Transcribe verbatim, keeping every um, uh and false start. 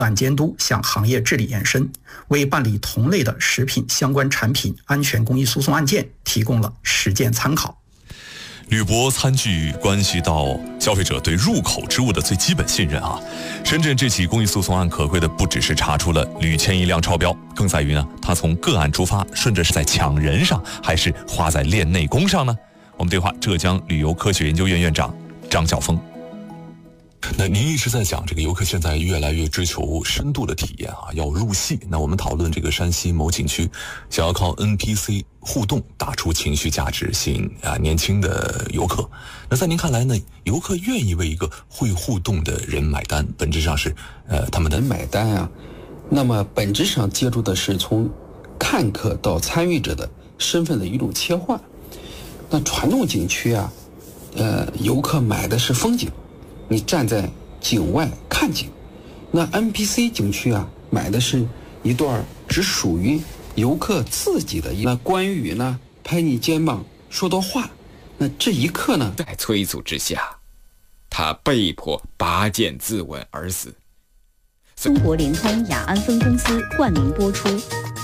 管监督向行业治理延伸，为办理同类的食品相关产品安全公益诉讼案件提供了实践参考。 铝箔餐具关系到消费者对入口之物的最基本信任啊。深圳这起公益诉讼案可贵的不只是查出了铝铅一量超标，更在于呢，它从个案出发，顺着是在抢人上，还是花在练内功上呢？我们对话浙江旅游科学研究院院长张晓峰。那您一直在讲这个游客现在越来越追求深度的体验啊，要入戏。那我们讨论这个山西某景区想要靠 N P C 互动打出情绪价值，吸引啊年轻的游客。那在您看来呢，游客愿意为一个会互动的人买单，本质上是呃他们的买单啊，那么本质上接触的是从看客到参与者的身份的一种切换。那传统景区啊，呃游客买的是风景。你站在景外看景，那 N P C 景区啊，买的是一段只属于游客自己的。那关羽呢，拍你肩膀说段话，那这一刻呢， 在催促之下，他被迫拔剑自刎而死。 中国联通雅安分公司冠名播出。